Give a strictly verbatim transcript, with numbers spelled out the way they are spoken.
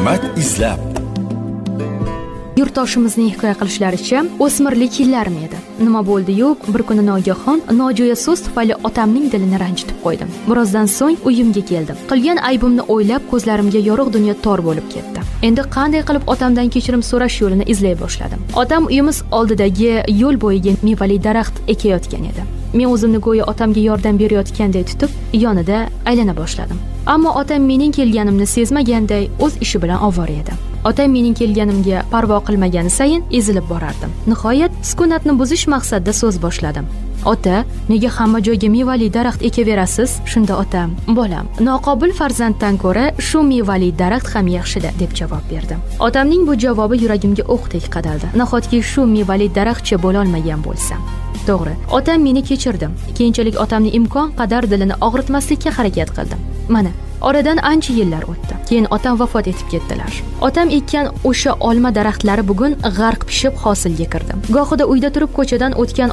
Ne'mat izlab. Yurtdoshimizning hikoya qilishlaricha, o'smirlik yillarim edi. Nima bo'ldi-yu, bir kuni nogahon nojo'ya so'z tufayli otamning dilini ranjitib qo'ydim. Birozdan so'ng uyimga keldim. Qilgan aybimni o'ylab, ko'zlarimga yorug' dunyo tor bo'lib ketdi. Endi qanday qilib otamdan kechirim so'rash yo'lini izlay boshladim. Otam uyimiz oldidagi yo'l bo'yiga mevali daraxt ekayotgan edi. Men o'zimni go'yo otamga yordam berayotganday tutib, yonida aylana boshladim. Ammo otam mening kelganimni sezmaganday o'z ishi bilan ovora edi. Otam mening kelganimga parvo qilmagani sayin ezilib borardim. Nihoyat sukunatni buzish maqsadida so'z boshladim. Ota, nega hamma joyga mevali daraxt ekaverasiz? Shunda otam, bolam, noqobil farzanddan ko'ra shu mevali daraxt ham yaxshi-da, deb javob berdi. Otamning bu javobi yuragimga o'qdek qadaldi. Nahotki shu mevali daraxtcha bo'la olmagan bo'lsam. To'g'ri, otam meni kechirdim. Keyinchalik otamni imkon qadar dilini og'ritmaslikka harakat qildim. Mana, oradan ancha yillar o'tdi. Keyin otam vafot etib ketdilar. Otam ekkan o'sha olma daraxtlari bugun g'arq pishib hosilga kirdi. Gohida uyda turib ko'chadan o'tgan